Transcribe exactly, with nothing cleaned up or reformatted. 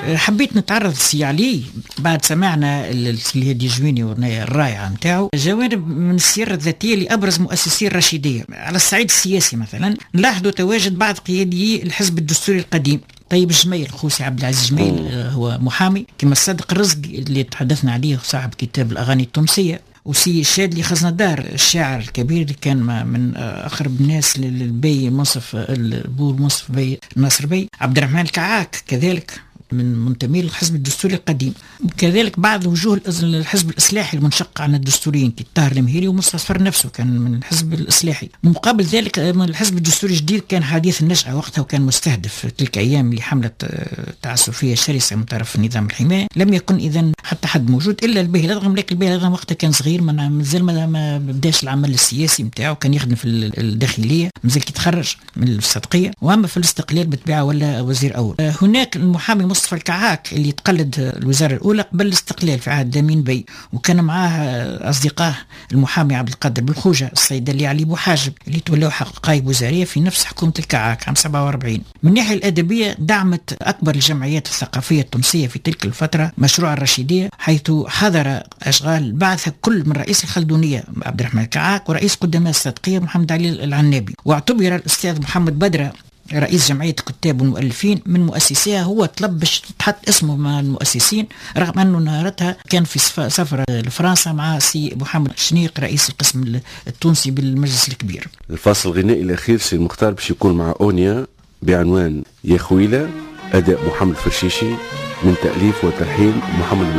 حبيت نتعرض سي علي بعد سمعنا الهادي جويني والرائعة متاعه جوانب من السيرة الذاتية لأبرز مؤسسي الرشيدية. على الصعيد السياسي مثلا نلاحظوا تواجد بعض قياديي الحزب الدستوري القديم. طيب الجميل خوسي عبد العزيز جميل هو محامي، كما الصادق الرزق اللي تحدثنا عليه صاحب كتاب الأغاني التونسية، وسي الشادلي خزندار الشاعر الكبير اللي كان من أقرب الناس للبي منصف البو منصف بي ناصر بي. عبد الرحمن الكعاك كذلك من منتمي للحزب الدستوري القديم. كذلك بعض وجوه الحزب الإصلاحي المنشق عن الدستوريين كالطاهر المهيري ومصطفى نفسه كان من الحزب الإصلاحي. مقابل ذلك من الحزب الدستوري الجديد كان حديث النشأة وقتها، وكان مستهدف تلك أيام لحملة تعسفية شرسة من طرف نظام الحماية. لم يكن إذن حتى حد موجود إلا البيه الأدغم، لكن البيه الأدغم وقتها كان صغير، مازال ما بداش العمل السياسي متاعه، كان يخدم في الداخلية، مازال يتخرج من الصدقية. وأما في الاستقلال بالطبيعة ولا وزير أول. هناك المحامي مصطفى الكعاك اللي تقلد الوزارة الأولى قبل الاستقلال في عهد دامين بي، وكان معاه أصدقائه المحامي عبد القادر بالخوجة، الصيدلي علي بوحاجب اللي تولوا حقائب وزارية في نفس حكومة الكعاك عام سبعة وأربعين. من الناحية الأدبية دعمت أكبر الجمعيات الثقافية التونسية في تلك الفترة مشروع الرشيدية، حيث حضر أشغال بعثها كل من رئيس الخلدونية عبد الرحمن الكعاك ورئيس قدماء الصدقية محمد علي العنابي. واعتبر الأستاذ محمد بدرة رئيس جمعية الكتاب والمؤلفين من مؤسسيها، هو طلب باش تحط اسمه مع المؤسسين، رغم أنه نهارتها كان في سفر لفرنسا مع سي محمد شنيق رئيس القسم التونسي بالمجلس الكبير. الفاصل الغنائي الأخير سي المختار باش يكون مع أونيا بعنوان يا خويلة، أداء محمد فرشيشي من تأليف وتلحين محمد